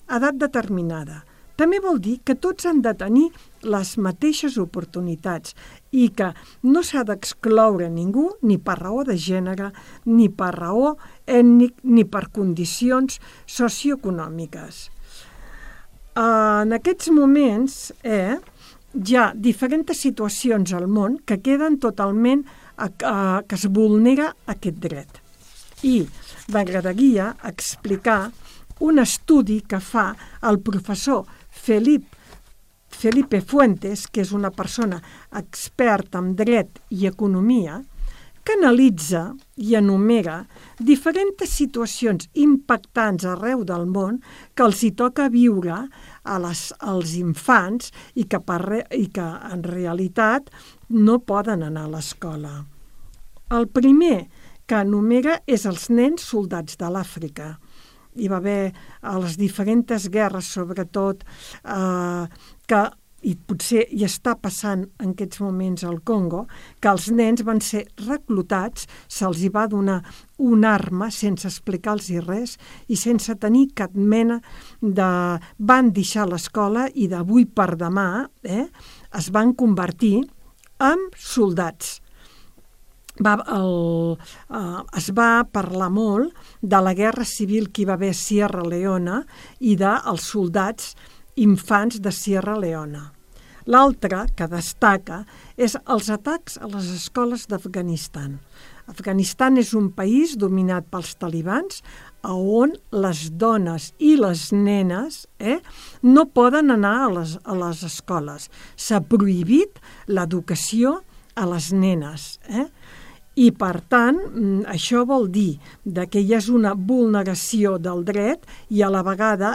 edat determinada. També vol dir que tots han de tenir les mateixes oportunitats i que no s'ha d'excloure ningú ni per raó de gènere, ni per raó ètnic, ni per condicions socioeconòmiques. En aquests moments hi ha diferents situacions al món que queden totalment que es vulnera aquest dret. I m'agradaria explicar un estudi que fa el professor Felipe Fuentes, que és una persona experta en dret i economia, que analitza i enumera diferents situacions impactants arreu del món que els hi toca viure als infants i que en realitat no poden anar a l'escola. El primer que enumera és els nens soldats de l'Àfrica. Hi va haver a les diferents guerres, sobretot, i potser hi està passant en aquests moments al Congo, que els nens van ser reclutats, se'ls hi va donar una arma sense explicar-los res i sense tenir cap mena de... Van deixar l'escola i d'avui per demà es van convertir en soldats. Es va parlar molt de la guerra civil que hi va haver a Sierra Leone i dels soldats infants de Sierra Leone. L'altre que destaca és els atacs a les escoles d'Afganistan. Afganistan és un país dominat pels talibans on les dones i les nenes no poden anar a les escoles. S'ha prohibit l'educació a les nenes. I, per tant, això vol dir que hi és una vulneració del dret i a la vegada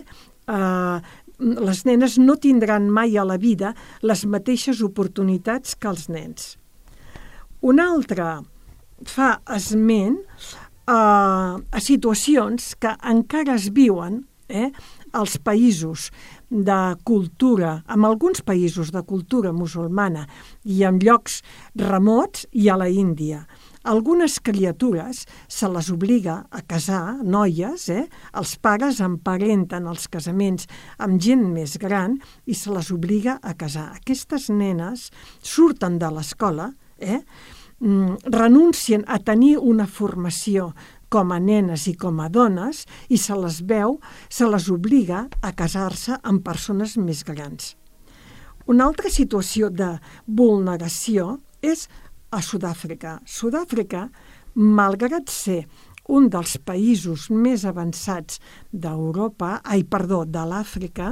les nenes no tindran mai a la vida les mateixes oportunitats que els nens. Un altre fa esment a situacions que encara es viuen als països de cultura, en alguns països de cultura musulmana i en llocs remots i a la Índia. Algunes criatures se les obliga a casar, noies, els pares emparenten els casaments amb gent més gran i se les obliga a casar. Aquestes nenes surten de l'escola, renuncien a tenir una formació com a nenes i com a dones i se les obliga a casar-se amb persones més grans. Una altra situació de vulneració és a Sud-àfrica. Sud-àfrica, malgrat ser un dels països més avançats de l'Àfrica,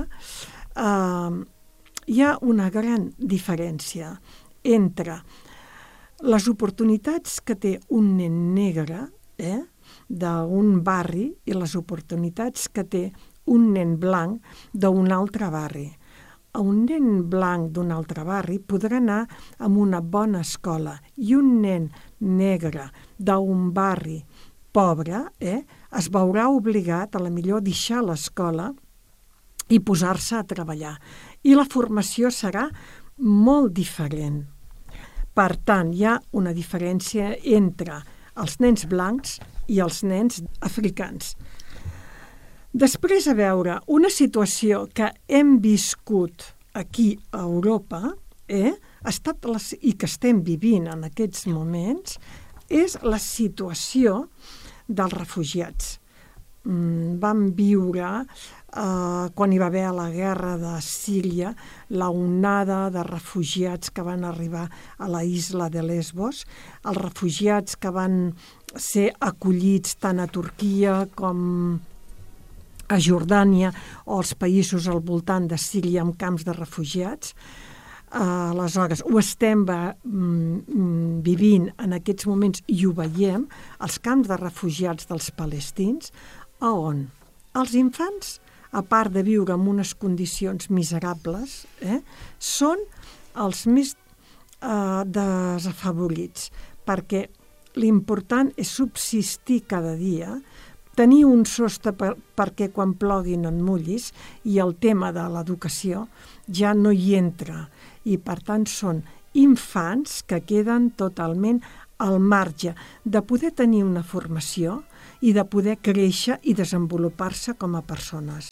hi ha una gran diferència entre les oportunitats que té un nen negre d'un barri i les oportunitats que té un nen blanc d'un altre barri. Un nen blanc d'un altre barri podrà anar a una bona escola i un nen negre d'un barri pobre es veurà obligat a la millor deixar l'escola i posar-se a treballar. I la formació serà molt diferent. Per tant, hi ha una diferència entre els nens blancs i els nens africans. Després, a veure, una situació que hem viscut aquí a Europa i que estem vivint en aquests moments és la situació dels refugiats. Vam viure, quan hi va haver la guerra de Síria, la onada de refugiats que van arribar a la isla de Lesbos, els refugiats que van ser acollits tant a Turquia com a Jordània o als països al voltant de Síria amb camps de refugiats. Aleshores, ho estem vivint en aquests moments i ho veiem, els camps de refugiats dels palestins, on els infants, a part de viure en unes condicions miserables, són els més desafavorits, perquè l'important és subsistir cada dia, tenir un sostre perquè quan plogui no et mullis, i el tema de l'educació ja no hi entra. I per tant són infants que queden totalment al marge de poder tenir una formació i de poder créixer i desenvolupar-se com a persones.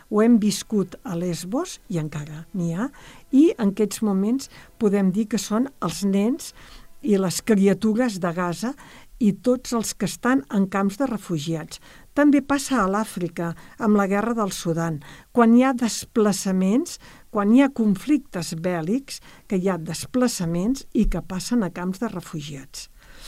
ho hem viscut a Lesbos, i encara n'hi ha, i en aquests moments podem dir que són els nens i les criatures de Gaza i tots els que estan en camps de refugiats. També passa a l'Àfrica, amb la guerra del Sudan, quan hi ha desplaçaments, quan hi ha conflictes bèl·lics, que hi ha desplaçaments i que passen a camps de refugiats.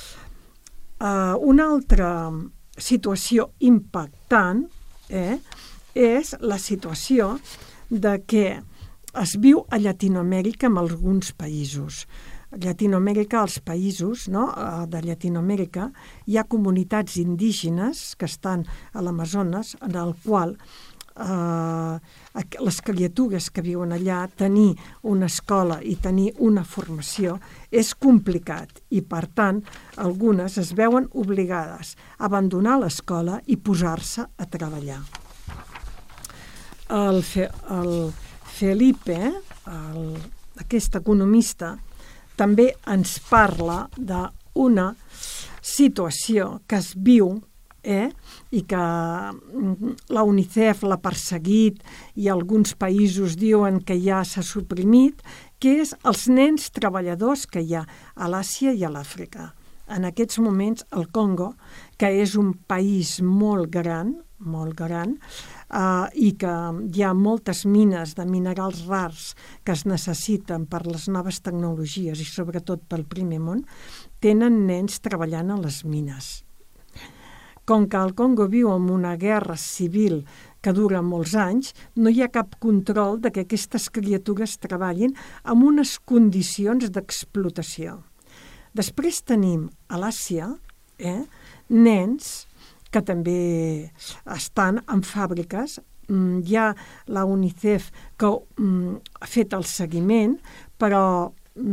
Una altra situació impactant és la situació de que es viu a Llatinoamèrica en alguns països. A Llatinoamèrica, als països de Llatinoamèrica, hi ha comunitats indígenes que estan a l'Amazones, en el qual les criatures que viuen allà, tenir una escola i tenir una formació és complicat i, per tant, algunes es veuen obligades a abandonar l'escola i posar-se a treballar. El Felipe, aquest economista, també ens parla d'una situació que es viu i que la UNICEF l'ha perseguit i alguns països diuen que ja s'ha suprimit, que és els nens treballadors que hi ha a l'Àsia i a l'Àfrica. En aquests moments, el Congo, que és un país molt gran, i que hi ha moltes mines de minerals rars que es necessiten per les noves tecnologies i sobretot pel primer món, tenen nens treballant a les mines. Com que el Congo viu en una guerra civil que dura molts anys, no hi ha cap control de que aquestes criatures treballin en unes condicions d'explotació. Després tenim a l'Àsia nens que també estan en fàbriques. Hi ha la UNICEF que ha fet el seguiment, però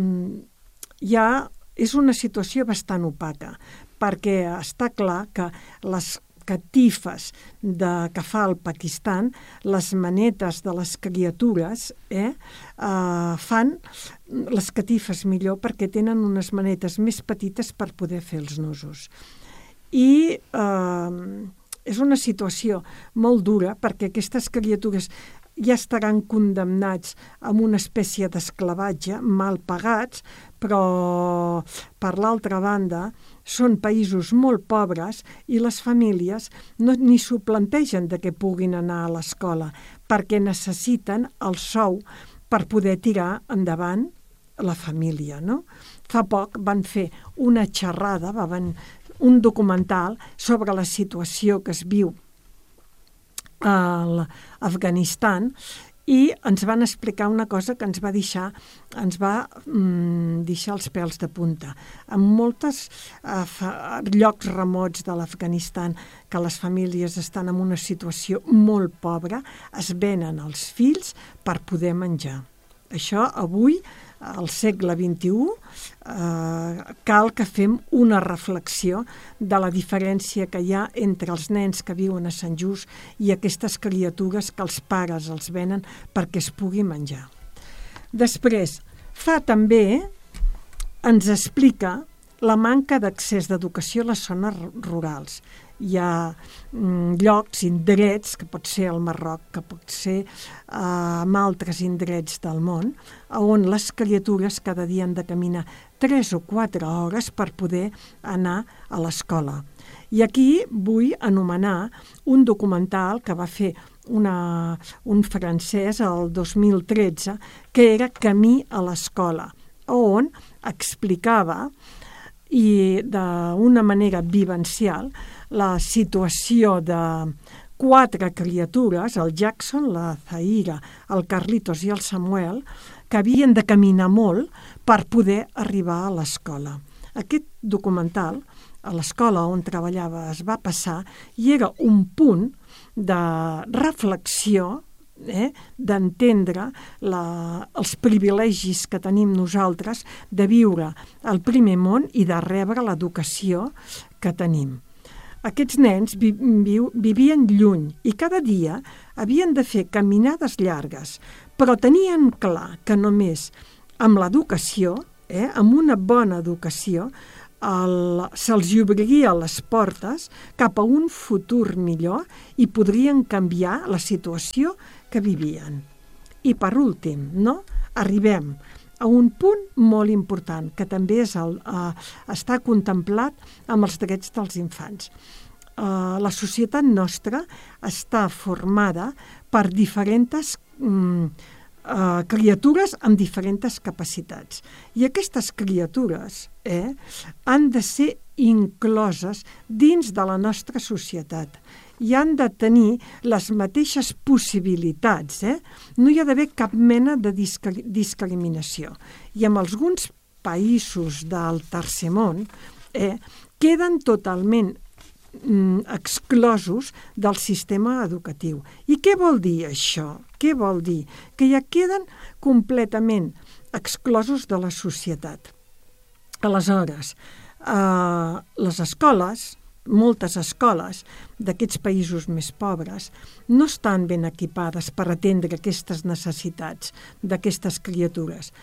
és una situació bastant opaca, perquè està clar que les catifes que fa el Pakistan, les manetes de les criatures, fan les catifes millor perquè tenen unes manetes més petites per poder fer els nusos. I és una situació molt dura perquè aquestes criatures ja estaran condemnats a una espècie d'esclavatge, mal pagats, però per l'altra banda són països molt pobres i les famílies ni s'ho plantegen de que puguin anar a l'escola perquè necessiten el sou per poder tirar endavant la família, no? Fa poc van fer una xerrada, un documental sobre la situació que es viu a l'Afganistan i ens van explicar una cosa que ens va deixar els pèls de punta. En molts llocs remots de l'Afganistan que les famílies estan en una situació molt pobra, es venen els fills per poder menjar. Això avui, al segle XXI, cal que fem una reflexió de la diferència que hi ha entre els nens que viuen a Sant Just i aquestes criatures que els pares els venen perquè es pugui menjar. Després, ens explica la manca d'accés d'educació a les zones rurals. Hi ha llocs, indrets, que pot ser al Marroc, que pot ser en altres indrets del món, on les criatures cada dia han de caminar 3 o 4 hores per poder anar a l'escola. I aquí vull anomenar un documental que va fer un francès el 2013, que era Camí a l'escola, on explicava i d'una manera vivencial la situació de 4 criatures, el Jackson, la Zahira, el Carlitos i el Samuel, que havien de caminar molt per poder arribar a l'escola. Aquest documental, a l'escola on treballava, es va passar i era un punt de reflexió, d'entendre els privilegis que tenim nosaltres de viure al primer món i de rebre l'educació que tenim. Aquests nens vivien lluny i cada dia havien de fer caminades llargues, però tenien clar que només amb l'educació, amb una bona educació, se'ls obriria les portes cap a un futur millor i podrien canviar la situació que vivien. I per últim, arribem a un punt molt important, que també està contemplat amb els drets dels infants. La societat nostra està formada per diferents criatures amb diferents capacitats. I aquestes criatures han de ser incloses dins de la nostra societat i han de tenir les mateixes possibilitats. No hi ha d'haver cap mena de discriminació. I en alguns països del tercer món queden totalment exclosos del sistema educatiu. I què vol dir això? Què vol dir? Que ja queden completament exclosos de la societat. Aleshores, les escoles, moltes escoles d'aquests països més pobres no estan ben equipades per atendre aquestes necessitats d'aquestes criatures,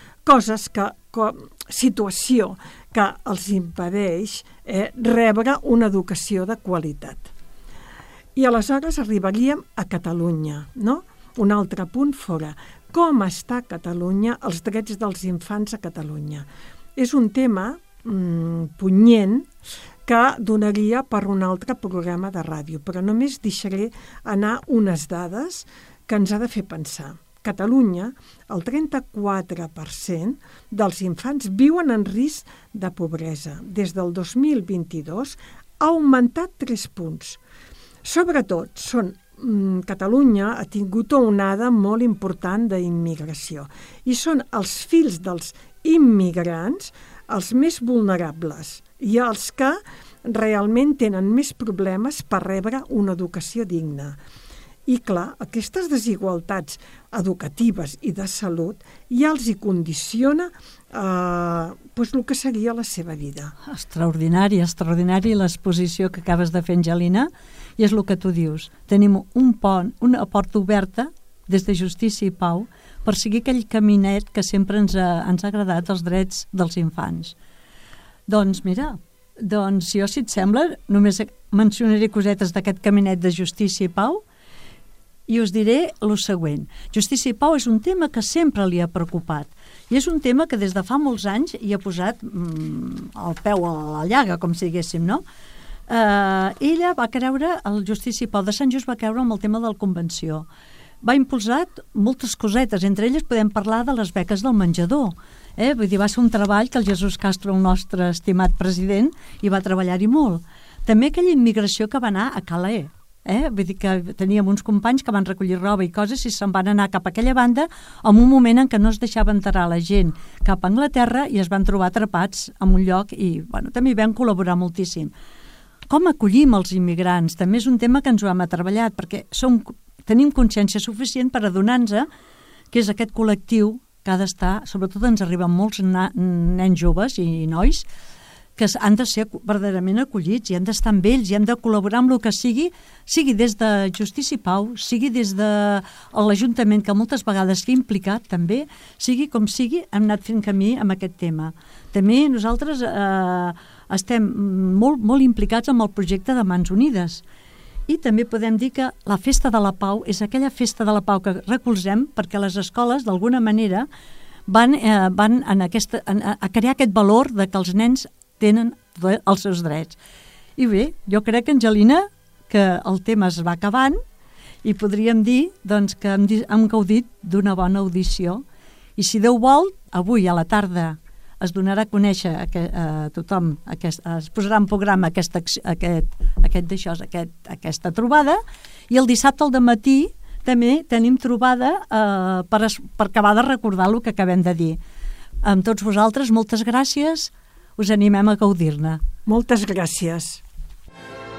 situació que els impedeix rebre una educació de qualitat. I aleshores arribaríem a Catalunya, un altre punt fora. Com està Catalunya, els drets dels infants a Catalunya? És un tema punyent que donaria per un altre programa de ràdio, però només deixaré anar unes dades que ens ha de fer pensar. Catalunya, el 34% dels infants viuen en risc de pobresa. Des del 2022 ha augmentat 3 punts. Sobretot, Catalunya ha tingut una onada molt important d'immigració i són els fills dels immigrants els més vulnerables i els que realment tenen més problemes per rebre una educació digna. I clar, aquestes desigualtats educatives i de salut ja els hi condiciona el que seria la seva vida. Extraordinari l'exposició que acabes de fer, Angelina, i és el que tu dius. Tenim una porta oberta des de Justícia i Pau per seguir aquell caminet que sempre ens ha agradat, els drets dels infants. Doncs mira, jo, si et sembla, només mencionaré cosetes d'aquest caminet de Justícia i Pau i us diré el següent. Justícia i Pau és un tema que sempre li ha preocupat i és un tema que des de fa molts anys hi ha posat el peu a la llaga, com si diguéssim, no? Ella va creure, el Justícia i Pau de Sant Just va creure amb el tema de la Convenció. Va impulsar moltes cosetes, entre elles podem parlar de les beques del menjador. Vull dir, va ser un treball que el Jesús Castro, el nostre estimat president, hi va treballar-hi molt. També aquella immigració que va anar a Calais. Vull dir que teníem uns companys que van recollir roba i coses i se'n van anar cap a aquella banda en un moment en què no es deixava entrar la gent cap a Anglaterra i es van trobar atrapats en un lloc i també hi vam col·laborar moltíssim. Com acollim els immigrants? També és un tema que ens ho hem treballat perquè tenim consciència suficient per adonar-nos que és aquest col·lectiu que ha d'estar, sobretot ens arriben molts nens joves i nois que han de ser verdaderament acollits i han d'estar amb ells i han de col·laborar amb el que sigui des de Justícia i Pau, sigui des de l'Ajuntament, que moltes vegades s'hi ha implicat també, sigui com sigui, hem anat fent camí amb aquest tema. També nosaltres estem molt, molt implicats amb el projecte de Mans Unides i també podem dir que la Festa de la Pau és aquella Festa de la Pau que recolzem perquè les escoles, d'alguna manera, van a crear aquest valor de que els nens tenen els seus drets. I bé, jo crec, Angelina, que el tema es va acabant i podríem dir que hem gaudit d'una bona audició. I si Déu vol, avui a la tarda es donarà a conèixer a tothom, es posarà en programa aquesta trobada i el dissabte al dematí també tenim trobada per acabar de recordar el que acabem de dir. Amb tots vosaltres, moltes gràcies, us animem a gaudir-ne. Moltes gràcies.